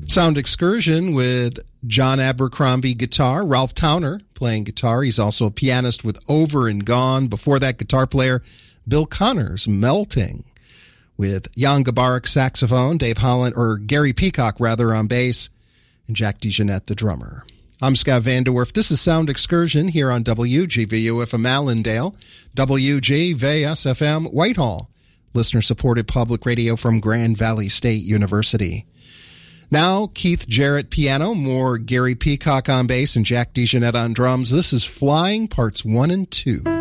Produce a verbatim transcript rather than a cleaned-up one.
Sound Excursion with John Abercrombie guitar, Ralph Towner playing guitar. He's also a pianist with Over and Gone. Before that, guitar player Bill Connors, Melting, with Jan Gabarek saxophone, Dave Holland, or Gary Peacock rather, on bass, and Jack DeJohnette, the drummer. I'm Scott Vanderwerf. This is Sound Excursion here on W G V U F M Allendale, W G V S F M Whitehall, listener-supported public radio from Grand Valley State University. Now, Keith Jarrett piano, more Gary Peacock on bass, and Jack DeJohnette on drums. This is Flying Parts one and two.